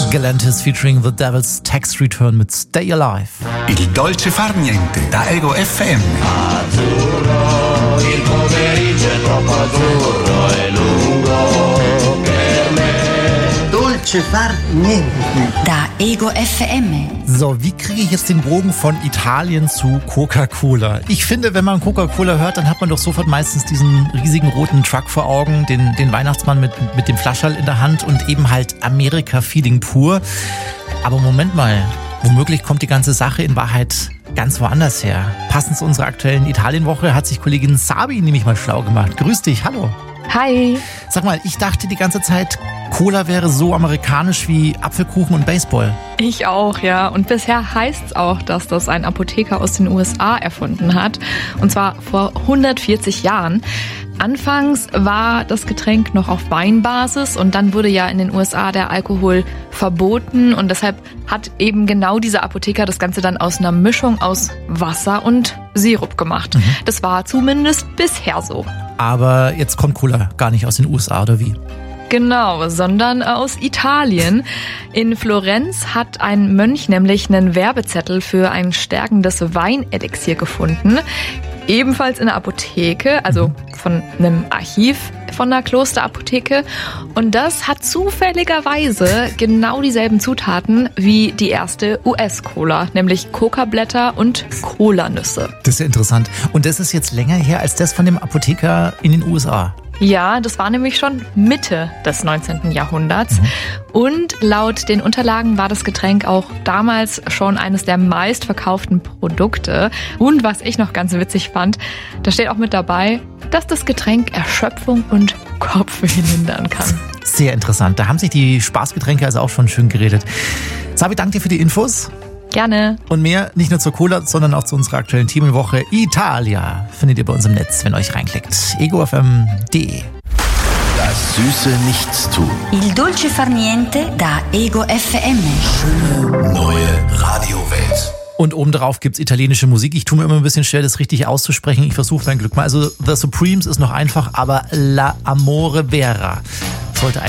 Galantis featuring The Devil's Tax Return mit Stay Alive. Il dolce far niente da Ego FM. Azzurro, il pomeriggio è troppo azzurro e lungo per me. Dolce far niente da Ego FM. So, wie kriege ich jetzt den Bogen von Italien zu Coca-Cola? Ich finde, wenn man Coca-Cola hört, dann hat man doch sofort meistens diesen riesigen roten Truck vor Augen, den Weihnachtsmann mit dem Flascherl in der Hand und eben halt Amerika-Feeling pur. Aber Moment mal, womöglich kommt die ganze Sache in Wahrheit ganz woanders her. Passend zu unserer aktuellen Italienwoche hat sich Kollegin Sabi nämlich mal schlau gemacht. Grüß dich, hallo. Hi. Sag mal, ich dachte die ganze Zeit, Cola wäre so amerikanisch wie Apfelkuchen und Baseball. Ich auch, ja. Und bisher heißt es auch, dass das ein Apotheker aus den USA erfunden hat. Und zwar vor 140 Jahren. Anfangs war das Getränk noch auf Weinbasis und dann wurde ja in den USA der Alkohol verboten und deshalb hat eben genau dieser Apotheker das Ganze dann aus einer Mischung aus Wasser und Sirup gemacht. Das war zumindest bisher so. Aber jetzt kommt Cola gar nicht aus den USA, oder wie? Genau, sondern aus Italien. In Florenz hat ein Mönch nämlich einen Werbezettel für ein stärkendes Weinelixier gefunden. Ebenfalls in der Apotheke, also von einem Archiv von der Klosterapotheke. Und das hat zufälligerweise genau dieselben Zutaten wie die erste US-Cola, nämlich Kokablätter und Kolanüsse. Das ist ja interessant. Und das ist jetzt länger her als das von dem Apotheker in den USA. Ja, das war nämlich schon Mitte des 19. Jahrhunderts. Und laut den Unterlagen war das Getränk auch damals schon eines der meistverkauften Produkte. Und was ich noch ganz witzig fand, da steht auch mit dabei, dass das Getränk Erschöpfung und Kopfweh lindern kann. Sehr interessant. Da haben sich die Spaßgetränke also auch schon schön geredet. Sabi, danke dir für die Infos. Gerne. Und mehr, nicht nur zur Cola, sondern auch zu unserer aktuellen Themenwoche Italia, findet ihr bei uns im Netz, wenn ihr euch reinklickt. egofm.de. Das süße Nichtstun. Il dolce far niente da Ego FM. Schöne neue Radiowelt. Und obendrauf gibt's italienische Musik. Ich tue mir immer ein bisschen schwer, das richtig auszusprechen. Ich versuche mein Glück mal. Also The Supremes ist noch einfach, aber La Amore Vera sollte